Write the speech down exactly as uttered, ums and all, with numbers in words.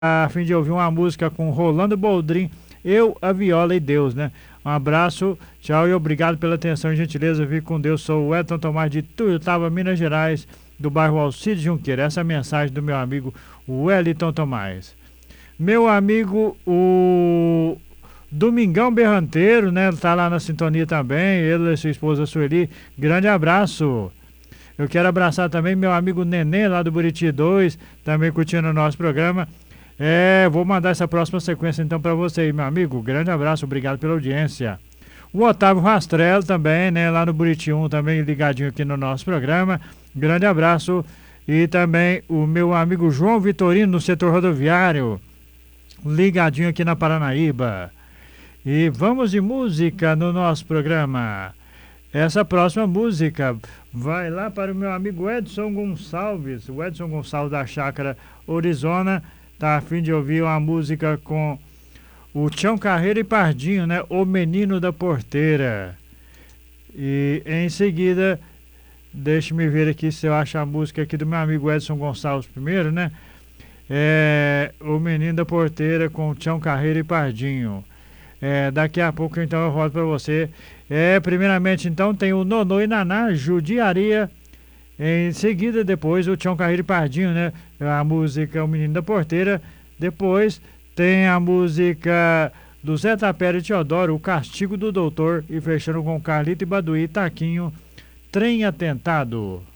a fim de ouvir uma música com Rolando Boldrin, Eu, a Viola e Deus, né? Um abraço, tchau e obrigado pela atenção e gentileza. Fique com Deus. Sou o Edson Tomás de Tuiutaba, Minas Gerais, do bairro Alcides Junqueira. Essa é a mensagem do meu amigo Wellington Tomás. Meu amigo, o Domingão Berranteiro, né? Tá lá na sintonia também. Ele e sua esposa Sueli. Grande abraço. Eu quero abraçar também meu amigo Nenê, lá do Buriti dois, também curtindo o nosso programa. É, vou mandar essa próxima sequência então para você aí, meu amigo. Grande abraço, obrigado pela audiência. O Otávio Rastrello também, né, lá no Buriti um, também ligadinho aqui no nosso programa. Grande abraço. E também o meu amigo João Vitorino, no setor rodoviário, ligadinho aqui na Paranaíba. E vamos de música no nosso programa. Essa próxima música vai lá para o meu amigo Edson Gonçalves. O Edson Gonçalves da Chácara Orizona tá a fim de ouvir uma música com o Tião Carreiro e Pardinho, né? O Menino da Porteira. E em seguida, deixe-me ver aqui se eu acho a música aqui do meu amigo Edson Gonçalves primeiro, né? É O Menino da Porteira com o Tião Carreiro e Pardinho. É, daqui a pouco então eu volto para você. É, primeiramente então tem o Nonô e Naná, Judiaria. Em seguida, depois o Tião Carreiro e Pardinho, né? A música O Menino da Porteira. Depois tem a música do Zé Tapera e Teodoro, O Castigo do Doutor. E fechando com Carlito e Baduí, Taquinho, Trem Atentado.